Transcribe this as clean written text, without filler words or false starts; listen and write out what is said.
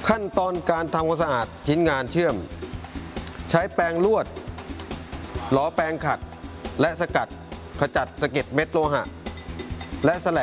ขั้นตอนการทำความสะอาดชิ้นงานเชื่อมใช้แปรงลวดล้อแปรงขัดและสกัดขจัดสะเก็ดเม็ดโลหะและแสล